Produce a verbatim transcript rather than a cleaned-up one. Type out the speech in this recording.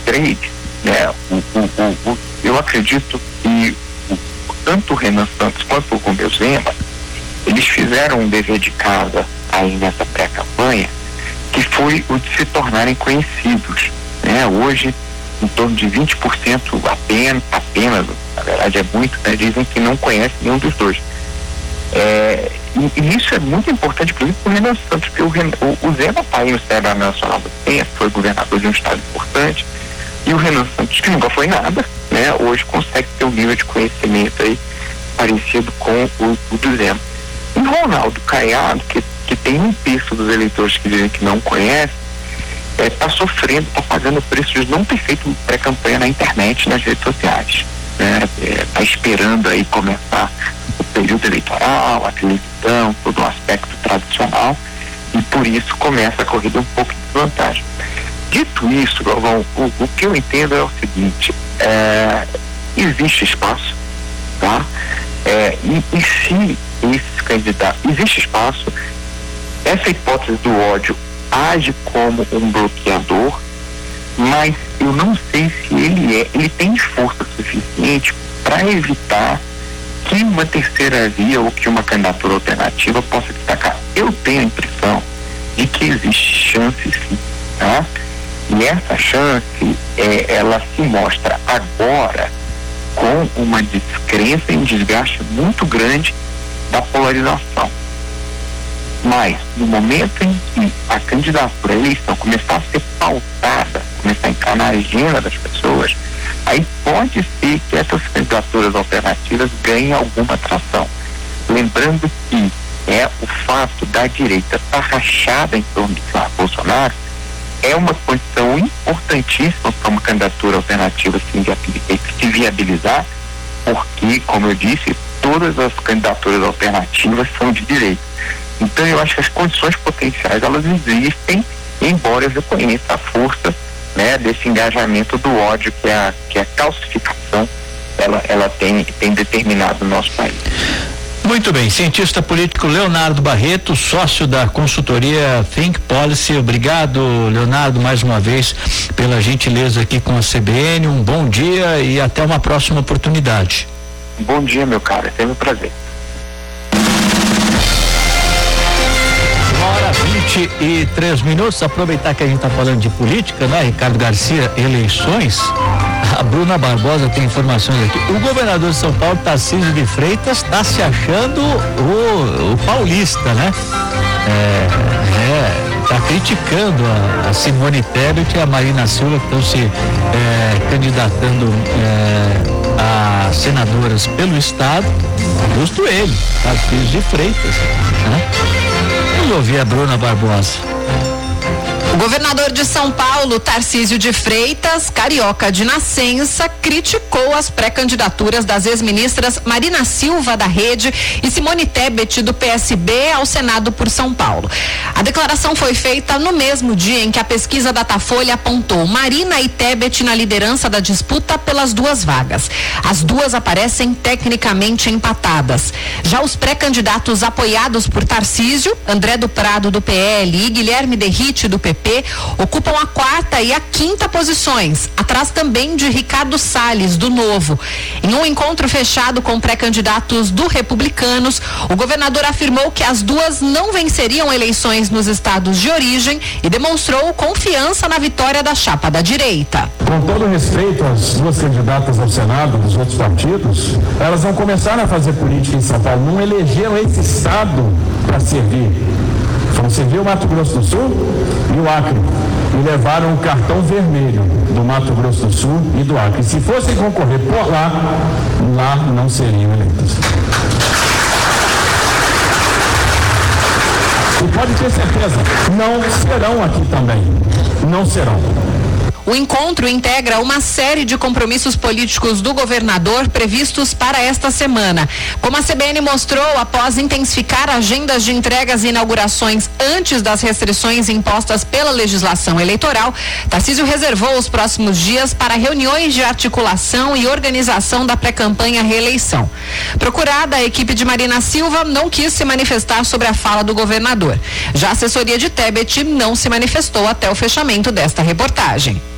três, né, o, o, o, o, eu acredito que o, tanto o Renan Santos quanto o Romeu Zema, eles fizeram um dever de casa aí nessa pré-campanha, que foi o de se tornarem conhecidos, né? Hoje, em torno de vinte por cento apenas, apenas, na verdade é muito, né? Dizem que não conhecem nenhum dos dois. É, e, e isso é muito importante, inclusive, para o Renan Santos, porque o, o, o Zema está aí no cenário nacional do tempo, foi governador de um estado importante, e o Renan Santos, que nunca foi nada, né? Hoje consegue ter um nível de conhecimento aí parecido com o, o do Zema. E Ronaldo Caiado, que, que tem um terço dos eleitores que dizem que não conhece, está é, sofrendo, está pagando o preço de não ter feito pré-campanha na internet, nas redes sociais. Está é, esperando aí começar o período eleitoral, a televisão, todo o aspecto tradicional, e por isso começa a corrida um pouco de desvantagem. Dito isso, Galvão, o, o que eu entendo é o seguinte, é, existe espaço, tá? É, e, e se esses candidatos, existe espaço, essa hipótese do ódio age como um bloqueador, mas eu não sei se ele é, ele tem força suficiente para evitar que uma terceira via ou que uma candidatura alternativa possa destacar. Eu tenho a impressão de que existe chance sim, tá? E essa chance, é, ela se mostra agora com uma descrença e um desgaste muito grande da polarização. Mas, no momento em que a candidatura, a eleição começar a ser pautada, começar a entrar na agenda das pessoas, aí pode ser que essas candidaturas alternativas ganhem alguma atração. Lembrando que é o fato da direita estar rachada em torno de Bolsonaro é uma condição importantíssima para uma candidatura alternativa se viabilizar, porque, como eu disse, todas as candidaturas alternativas são de direita. Então eu acho que as condições potenciais elas existem, embora eu reconheça a força, né, desse engajamento do ódio que a, que a calcificação ela, ela tem, tem determinado no nosso país. Muito bem, cientista político Leonardo Barreto, sócio da consultoria Think Policy. Obrigado, Leonardo, mais uma vez pela gentileza aqui com a C B N. Um bom dia e até uma próxima oportunidade. Bom dia, meu caro, é sempre um prazer. Hora vinte e três minutos, aproveitar que a gente está falando de política, né, Ricardo Garcia, eleições. A Bruna Barbosa tem informações aqui. O governador de São Paulo, Tarcísio de Freitas, está se achando o, o paulista, né? É, é, tá criticando a, a Simone Tebet e a Marina Silva, que estão se é, candidatando é, a senadoras pelo estado. Justo ele, Tarcísio de Freitas, né? Vamos ouvir a Bruna Barbosa. O governador de São Paulo, Tarcísio de Freitas, carioca de nascença, criticou as pré-candidaturas das ex-ministras Marina Silva, da Rede, e Simone Tebet, do P S B, ao Senado por São Paulo. A declaração foi feita no mesmo dia em que a pesquisa Datafolha apontou Marina e Tebet na liderança da disputa pelas duas vagas. As duas aparecem tecnicamente empatadas. Já os pré-candidatos apoiados por Tarcísio, André do Prado, do P L, e Guilherme Derrite, do P P, ocupam a quarta e a quinta posições, atrás também de Ricardo Salles, do Novo. Em um encontro fechado com pré-candidatos do Republicanos, o governador afirmou que as duas não venceriam eleições nos estados de origem e demonstrou confiança na vitória da chapa da direita. Com todo respeito às duas candidatas ao Senado dos outros partidos, elas vão começar a fazer política em São Paulo, não elegeram esse estado para servir. Vão servir o Mato Grosso do Sul e o Acre. E levaram o cartão vermelho do Mato Grosso do Sul e do Acre. E se fossem concorrer por lá, lá não seriam eleitos. E pode ter certeza, não serão aqui também. Não serão. O encontro integra uma série de compromissos políticos do governador previstos para esta semana. Como a C B N mostrou, após intensificar agendas de entregas e inaugurações antes das restrições impostas pela legislação eleitoral, Tarcísio reservou os próximos dias para reuniões de articulação e organização da pré-campanha reeleição. Procurada, a equipe de Marina Silva não quis se manifestar sobre a fala do governador. Já a assessoria de Tebet não se manifestou até o fechamento desta reportagem.